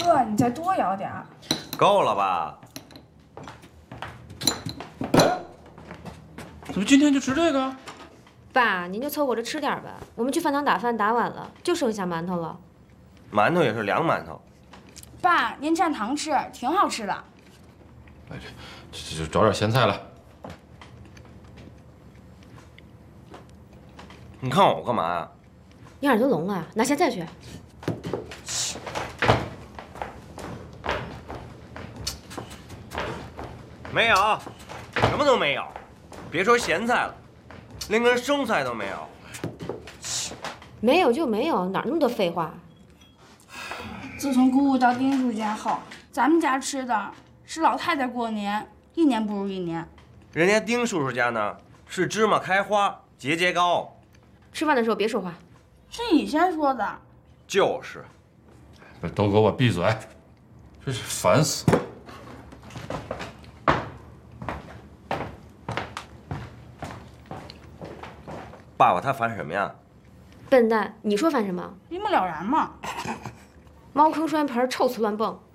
哥，你再多舀点儿。 够了吧？ 怎么今天就吃这个？ 爸，您就凑合着吃点吧。我们去饭堂打饭打晚了，就剩下馒头了。 馒头也是凉馒头。 爸，您蘸糖吃，挺好吃的。 哎，这找点咸菜来。 你看我干嘛呀？ 你耳朵聋了？拿咸菜去。 没有，什么都没有。别说咸菜了，连根生菜都没有。 没有就没有，哪那么多废话？ 自从姑姑到丁叔家后，咱们家吃的是老太太过年，一年不如一年。 人家丁叔叔家呢是芝麻开花，节节高。 吃饭的时候别说话。 是你先说的。 就是。 都给我闭嘴！真是烦死了。 爸爸他烦什么呀？ 笨蛋，你说烦什么？ 一目了然嘛。 猫坑摔盆，臭瓷乱蹦。